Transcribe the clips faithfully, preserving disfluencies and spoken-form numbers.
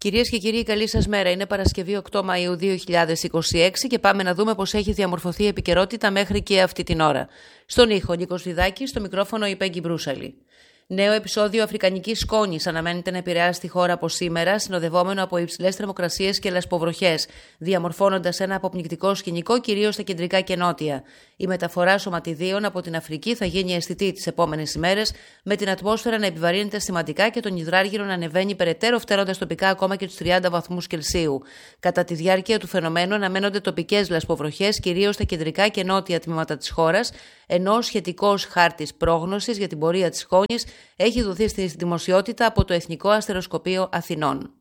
Κυρίες και κύριοι, καλή σας μέρα. Είναι Παρασκευή οκτώ Μαΐου δύο χιλιάδες είκοσι έξι και πάμε να δούμε πώς έχει διαμορφωθεί η επικαιρότητα μέχρι και αυτή την ώρα. Στον ήχο Νίκος Βιδάκης, στο μικρόφωνο η Πέγγι Μπρούσαλη. Νέο επεισόδιο αφρικανικής σκόνης αναμένεται να επηρεάσει τη χώρα από σήμερα, συνοδευόμενο από υψηλές θερμοκρασίες και λασποβροχές, διαμορφώνοντας ένα αποπνικτικό σκηνικό κυρίως στα κεντρικά και νότια. Η μεταφορά σωματιδίων από την Αφρική θα γίνει αισθητή τις επόμενες ημέρες, με την ατμόσφαιρα να επιβαρύνεται σημαντικά και τον υδράργυρο να ανεβαίνει περαιτέρω, φτάνοντας τοπικά ακόμα και τους τριάντα βαθμούς Κελσίου. Κατά τη διάρκεια του φαινομένου αναμένονται τοπικές λασποβροχές κυρίως στα κεντρικά και νότια τμήματα της χώρας, ενώ ο σχετικός χάρτης πρόγνωσης για την πορεία της σκόνης έχει δοθεί στη δημοσιότητα από το Εθνικό Αστεροσκοπείο Αθηνών.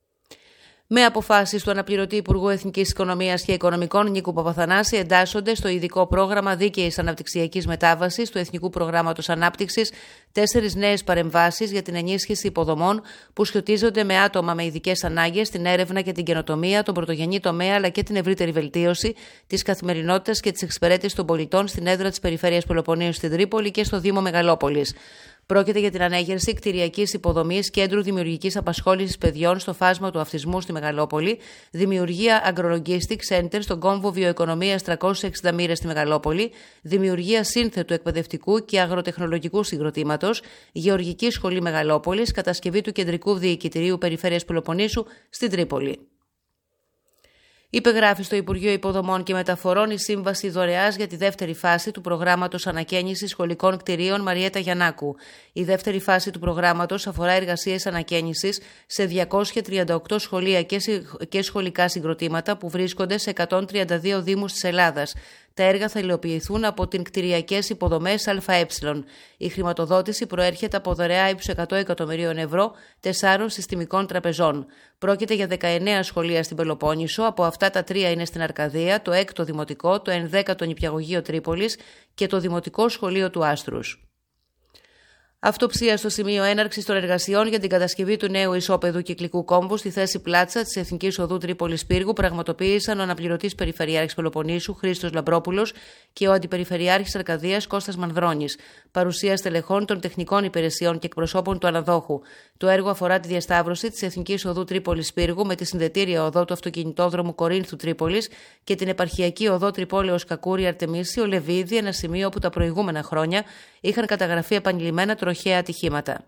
Με αποφάσεις του αναπληρωτή Υπουργού Εθνικής Οικονομίας και Οικονομικών Νίκου Παπαθανάση εντάσσονται στο ειδικό πρόγραμμα δίκαιης αναπτυξιακής μετάβασης του Εθνικού Προγράμματος Ανάπτυξης τέσσερις νέες παρεμβάσεις για την ενίσχυση υποδομών που σχετίζονται με άτομα με ειδικές ανάγκες, την έρευνα και την καινοτομία, τον πρωτογενή τομέα αλλά και την ευρύτερη βελτίωση της καθημερινότητας και της εξυπηρέτησης των πολιτών στην έδρα της Περιφέρειας Πελοποννήσου στην Τρίπολη και στο Δήμο Μεγαλόπολης. Πρόκειται για την ανέγερση κτηριακής υποδομής κέντρου δημιουργικής απασχόλησης παιδιών στο φάσμα του αυτισμού στη Μεγαλόπολη, δημιουργία Agro-Logistics Center στον κόμβο βιοοικονομίας τριακόσιες εξήντα μοίρες στη Μεγαλόπολη, δημιουργία σύνθετου εκπαιδευτικού και αγροτεχνολογικού συγκροτήματος, γεωργική σχολή Μεγαλόπολης, κατασκευή του κεντρικού διοικητηρίου Περιφέρειας Πελοποννήσου στην Τρίπολη. Υπεγράφει στο Υπουργείο Υποδομών και Μεταφορών η σύμβαση δωρεάς για τη δεύτερη φάση του προγράμματος ανακαίνησης σχολικών κτηρίων Μαριέτα Γιαννάκου. Η δεύτερη φάση του προγράμματος αφορά εργασίες ανακαίνησης σε διακόσια τριάντα οκτώ σχολεία και σχολικά συγκροτήματα που βρίσκονται σε εκατόν τριάντα δύο δήμους της Ελλάδας. Τα έργα θα υλοποιηθούν από την κτηριακές υποδομές ΑΕ. Η χρηματοδότηση προέρχεται από δωρεά ύψους εκατό εκατομμυρίων ευρώ τεσσάρων συστημικών τραπεζών. Πρόκειται για δεκαεννέα σχολεία στην Πελοπόννησο, από αυτά τα τρία είναι στην Αρκαδία, το έκτο Δημοτικό, το ενδέκατο Νηπιαγωγείο Τρίπολης και το Δημοτικό Σχολείο του Άστρους. Αυτοψία στο σημείο έναρξης των εργασιών για την κατασκευή του νέου ισόπεδου κυκλικού κόμβου στη θέση πλάτσα της Εθνικής Οδού Τρίπολης Πύργου πραγματοποίησαν ο αναπληρωτής Περιφερειάρχης Πελοποννήσου Χρήστος Λαμπρόπουλος και ο Αντιπεριφερειάρχης Αρκαδίας Κώστας Μανδρώνης. Παρουσία στελεχών των τεχνικών υπηρεσιών και εκπροσώπων του αναδόχου. Το έργο αφορά τη διασταύρωση της Εθνικής Οδού Τρίπολης Πύργου με τη συνδετήρια οδό του αυτοκινητόδρομου Κορίνθου Τρίπολης και την επαρχιακή οδό Τρυπόλεως Κακούρη Αρτεμίσιο Λεβίδη, ένα σημείο όπου τα προηγούμενα χρόνια είχαν καταγραφεί επανειλημμένα τροχαία ατυχήματα.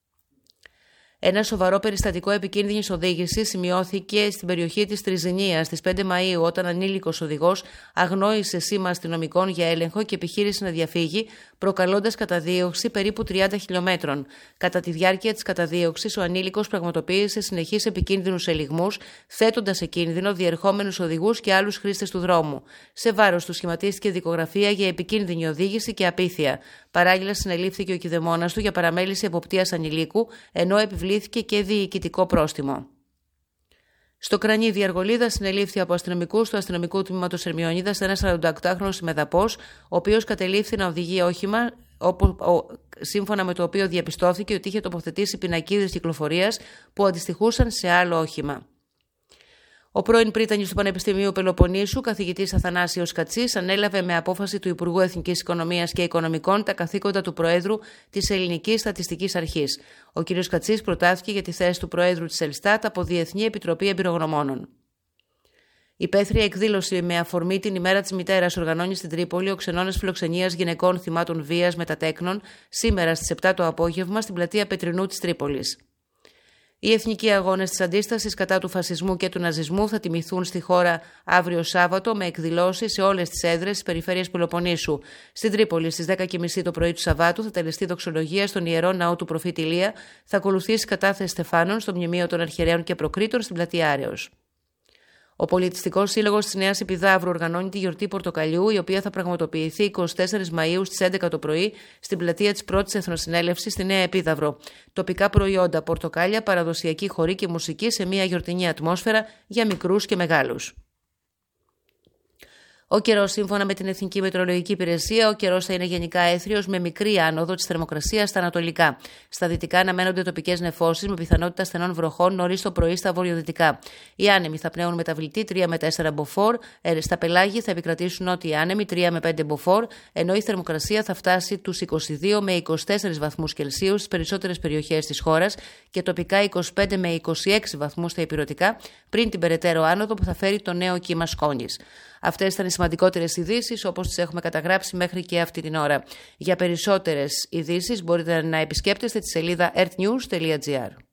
Ένα σοβαρό περιστατικό επικίνδυνης οδήγησης σημειώθηκε στην περιοχή της Τριζηνίας στις πέντε Μαΐου, όταν ανήλικος οδηγός αγνόησε σήμα αστυνομικών για έλεγχο και επιχείρησε να διαφύγει, προκαλώντας καταδίωξη περίπου τριάντα χιλιόμετρων. Κατά τη διάρκεια της καταδίωξης, ο ανήλικος πραγματοποίησε συνεχείς επικίνδυνους ελιγμούς, θέτοντας σε κίνδυνο διερχόμενους οδηγούς και άλλους χρήστες του δρόμου. Σε βάρος του σχηματίστηκε δικογραφία για επικίνδυνη οδήγηση και απίθεια. Παράλληλα, συνελήφθηκε ο κηδεμόνας του για παραμέληση εποπτείας ανηλίκου, ενώ επιβλήθηκε και διοικητικό πρόστιμο. Στο Κρανίδι, Αργολίδα, συνελήφθη από αστυνομικούς του αστυνομικού τμήματος Ερμιονίδας ένας σαρανταοκτάχρονος συμμεδαπός, ο οποίος κατελήφθη να οδηγεί όχημα, όπου, ο, σύμφωνα με το οποίο διαπιστώθηκε ότι είχε τοποθετήσει πινακίδες κυκλοφορίας που αντιστοιχούσαν σε άλλο όχημα. Ο πρώην πρίτανης του Πανεπιστημίου Πελοποννήσου, καθηγητής Αθανάσιος Κατσής, ανέλαβε με απόφαση του Υπουργού Εθνικής Οικονομίας και Οικονομικών τα καθήκοντα του Προέδρου της Ελληνικής Στατιστικής Αρχής. Ο κ. Κατσής προτάθηκε για τη θέση του Προέδρου της Ελστάτ από Διεθνή Επιτροπή Εμπειρογνωμόνων. Υπαίθρια εκδήλωση με αφορμή την ημέρα της μητέρας οργανώνει στην Τρίπολη ο ξενώνας φιλοξενίας γυναικών θυμάτων βίας μετατέκνων σήμερα στις επτά το απόγευμα στην πλατεία Πετρινού της Τρίπολης. Οι εθνικοί αγώνες της αντίστασης κατά του φασισμού και του ναζισμού θα τιμηθούν στη χώρα αύριο Σάββατο με εκδηλώσεις σε όλες τις έδρες της περιφέρειας Πελοποννήσου. Στην Τρίπολη στις δέκα και μισή το πρωί του Σαββάτου θα τελεστεί δοξολογία στον Ιερό Ναό του Προφήτη Ηλία, θα ακολουθήσει κατάθεση στεφάνων στο μνημείο των Αρχιερέων και Προκρήτων στην πλατεία Άρεως. Ο Πολιτιστικός Σύλλογος της Νέας Επιδαύρου οργανώνει τη γιορτή Πορτοκαλιού, η οποία θα πραγματοποιηθεί εικοστή τέταρτη Μαΐου στις έντεκα το πρωί στην πλατεία της Πρώτης Εθνοσυνέλευσης στη Νέα Επίδαυρο. Τοπικά προϊόντα, πορτοκάλια, παραδοσιακή χορή και μουσική σε μια γιορτινή ατμόσφαιρα για μικρούς και μεγάλους. Ο καιρός, σύμφωνα με την Εθνική Μετεωρολογική Υπηρεσία, ο καιρός θα είναι γενικά έθριος με μικρή άνοδο της θερμοκρασίας στα ανατολικά. Στα δυτικά αναμένονται τοπικές νεφώσεις με πιθανότητα στενών βροχών νωρίς το πρωί στα βορειοδυτικά. Οι άνεμοι θα πνέουν μεταβλητή τρία με τέσσερα μποφόρ, στα πελάγη θα επικρατήσουν νότιοι άνεμοι τρία με πέντε μποφόρ, ενώ η θερμοκρασία θα φτάσει τους είκοσι δύο με είκοσι τέσσερις βαθμούς Κελσίου στις περισσότερες περιοχές της χώρας και τοπικά είκοσι πέντε με είκοσι έξι βαθμούς στα ηπειρωτικά, πριν την περαιτέρω άνοδο που θα φέρει το νέο κύμα σκόνης. Αυτές ήταν οι σημαντικότερες ειδήσεις όπως τις έχουμε καταγράψει μέχρι και αυτή την ώρα. Για περισσότερες ειδήσεις μπορείτε να επισκέπτεστε τη σελίδα earthnews τελεία gr.